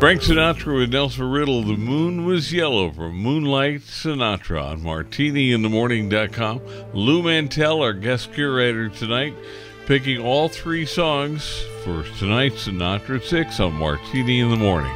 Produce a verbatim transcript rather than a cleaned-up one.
Frank Sinatra with Nelson Riddle, The Moon Was Yellow from Moonlight Sinatra on martini in the morning dot com. Lou Mantell, our guest curator tonight, picking all three songs for tonight's Sinatra six on Martini in the Morning.